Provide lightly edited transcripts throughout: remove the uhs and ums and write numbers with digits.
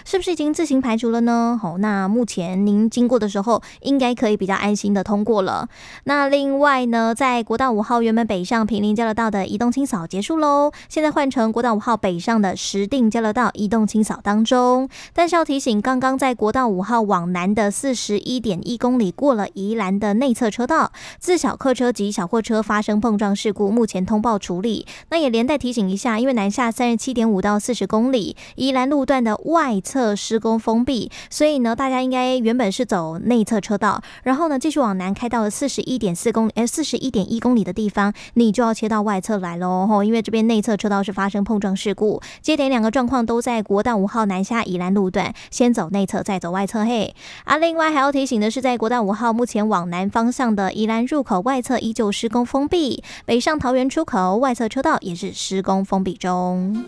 是不是已经自行排除了呢？那目前您经过的时候应该可以比较安心的通过了。那另外呢，在国道5号原本北上坪林交流道的移动清扫结束咯，现在换成国道5号北上的石碇交流道移动清扫当中。但是要提醒，刚刚在国道5号往南的 41.1 公里过了宜兰的内侧车道，自小客车及小货车发生碰撞事故，目前通报处理。那也连带提醒一下，因为南下 37.5 到40公里宜兰路段的外侧施工封闭，所以呢大家应该原本是走内侧车道，然后呢继续往南开到了41.1公里的地方，你就要切到外侧来咯，因为这边内侧车道是发生碰撞事故。接连两个状况都在国道5号南下宜兰路段，先走内侧再走外侧嘿。另外还要提醒的是，在国道5号目前往南方向的宜兰入口外侧依旧施工封闭，北上桃园出口外侧车道也是施工封闭中。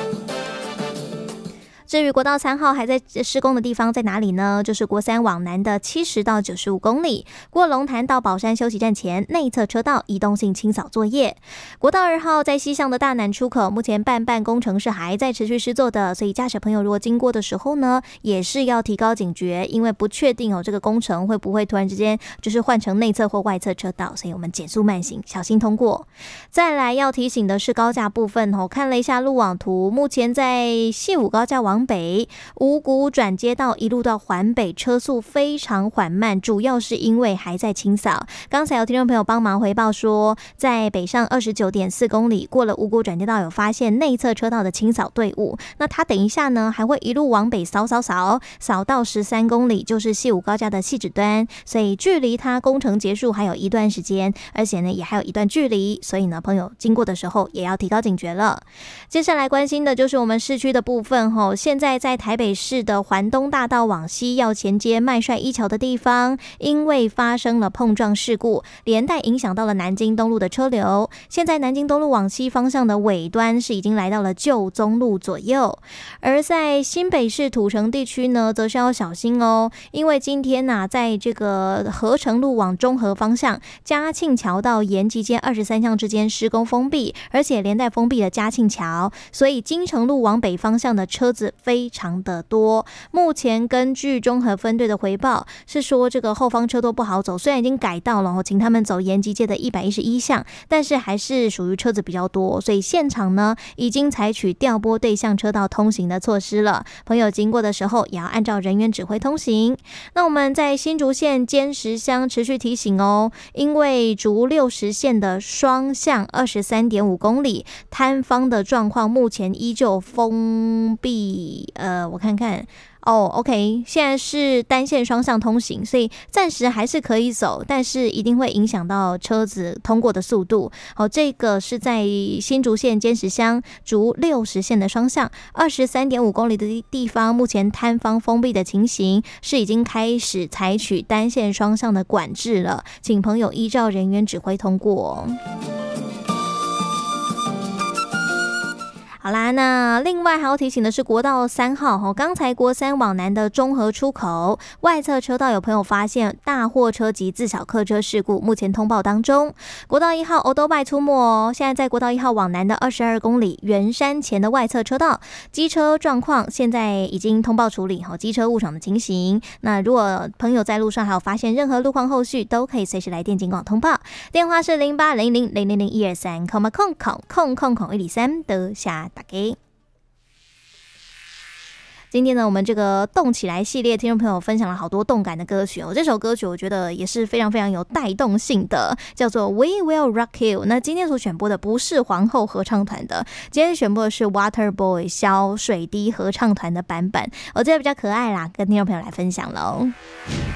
至于国道3号还在施工的地方在哪里呢？就是国3往南的70到95公里，过龙潭到宝山休息站前内侧车道移动性清扫作业。国道2号在西向的大南出口，目前半工程是还在持续施作的，所以驾驶朋友如果经过的时候呢，也是要提高警觉，因为不确定这个工程会不会突然之间就是换成内侧或外侧车道，所以我们减速慢行，小心通过。再来要提醒的是高架部分，看了一下路网图，目前在西武高架往北五股转接道一路到环北，车速非常缓慢，主要是因为还在清扫。刚才有听众朋友帮忙回报说，在北上 29.4 公里过了五股转接道，有发现内侧车道的清扫队伍，那他等一下呢还会一路往北扫到13公里，就是西武高架的汐止端，所以距离它工程结束还有一段时间，而且呢也还有一段距离，所以呢朋友经过的时候也要提高警觉了。接下来关心的就是我们市区的部分，现在在台北市的环东大道往西要前接麦帅一桥的地方，因为发生了碰撞事故，连带影响到了南京东路的车流。现在南京东路往西方向的尾端是已经来到了旧宗路左右，而在新北市土城地区呢，则是要小心哦，因为今天在这个合成路往中和方向嘉庆桥到延吉街23巷之间施工封闭，而且连带封闭了嘉庆桥，所以金城路往北方向的车子非常的多。目前根据中和分队的回报是说，这个后方车都不好走，虽然已经改道了，请他们走延吉街的111巷，但是还是属于车子比较多，所以现场呢已经采取调拨对向车道通行的措施了，朋友经过的时候也要按照人员指挥通行。那我们在新竹县尖石乡持续提醒哦，因为竹60线的双向 23.5 公里摊方的状况目前依旧封闭，我看看OK， 现在是单线双向通行，所以暂时还是可以走，但是一定会影响到车子通过的速度。这个是在新竹县尖石乡竹60线的双向 23.5 公里的地方，目前摊方封闭的情形是已经开始采取单线双向的管制了，请朋友依照人员指挥通过。好啦，那另外还要提醒的是国道3号，刚才国3往南的中和出口外侧车道有朋友发现大货车及自小客车事故，目前通报当中。国道1号欧都拜出没哦，现在在国道1号往南的22公里圆山前的外侧车道机车状况现在已经通报处理，机车误闯的情形。那如果朋友在路上还有发现任何路况后续，都可以随时来电警广通报，电话是0800000123，0000123的下打给。今天呢，我们这个动起来系列听众朋友分享了好多动感的歌曲哦。这首歌曲我觉得也是非常非常有带动性的，叫做 We Will Rock You。 那今天所选播的不是皇后合唱团的，今天选播的是 Waterboy 小水滴合唱团的版本，这个比较可爱啦，跟听众朋友来分享咯。